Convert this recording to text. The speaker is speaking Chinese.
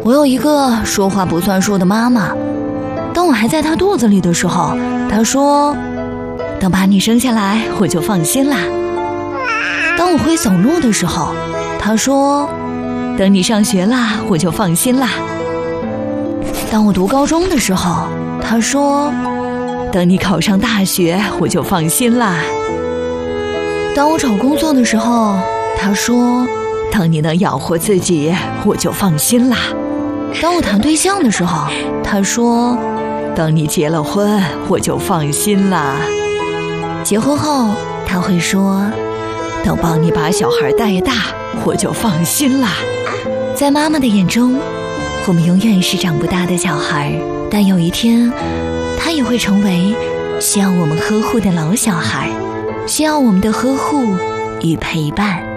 我有一个说话不算数的妈妈，当我还在她肚子里的时候，她说，等把你生下来我就放心啦。当我会走路的时候，她说，等你上学啦我就放心啦。当我读高中的时候，她说，等你考上大学我就放心啦。当我找工作的时候，她说，等你能养活自己我就放心啦。当我谈对象的时候，她说，等你结了婚我就放心啦。结婚后她会说，等帮你把小孩带大我就放心啦。在妈妈的眼中，我们永远是长不大的小孩，但有一天她也会成为需要我们呵护的老小孩，需要我们的呵护与陪伴。